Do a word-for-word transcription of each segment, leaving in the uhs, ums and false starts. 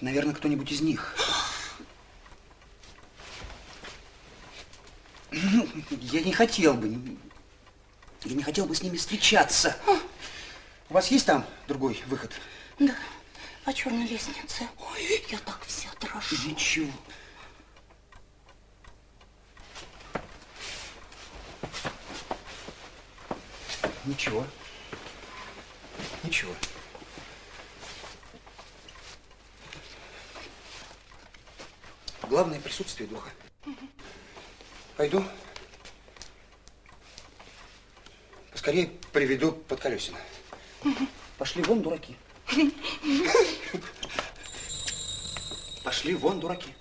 наверное, кто-нибудь из них. Ну, я не хотел бы, я не хотел бы с ними встречаться. У вас есть там другой выход? Да, по черной лестнице. Ой, я так вся дрожу. Ничего. Ничего. Ничего. Главное присутствие духа. Угу. Пойду. Поскорее приведу Подколесина. Угу. Пошли вон, дураки. Пошли вон, дураки.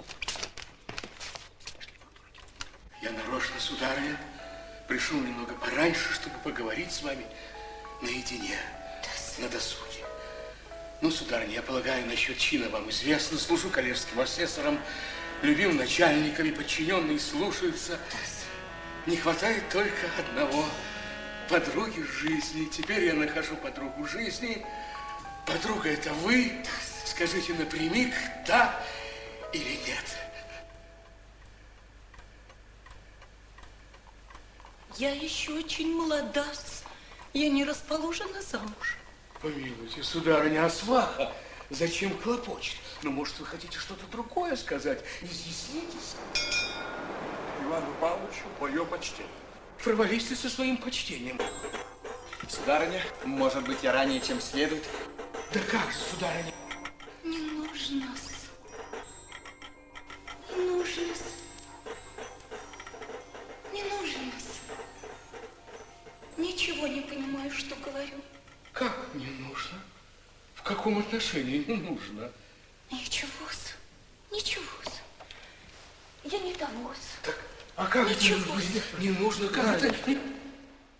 Я нарочно, сударыня, пришел немного пораньше, чтобы поговорить с вами наедине, на досуге. Ну, сударыня, я полагаю, насчет чина вам известно. Служу коллежским асессором, любим начальниками, подчиненные слушаются. Не хватает только одного – подруги жизни. Теперь я нахожу подругу жизни. Подруга – это вы. Скажите напрямик, да или нет. Я еще очень молода. Я не расположена замуж. Помилуйте, сударыня, а сваха зачем хлопочет? Ну, может, вы хотите что-то другое сказать? Изъяснитесь. Ивану Павловичу мое почтение. Провались ты со своим почтением. Сударыня, может быть, я ранее, чем следует? Да как же, сударыня? Не нужно. Не нужно. Не нужно. Ничего не понимаю, что говорю. Как не нужно? В каком отношении не нужно? Ничего-с, ничего-с. Я не того-с. Так, а как ничего это не, не нужно? Как это?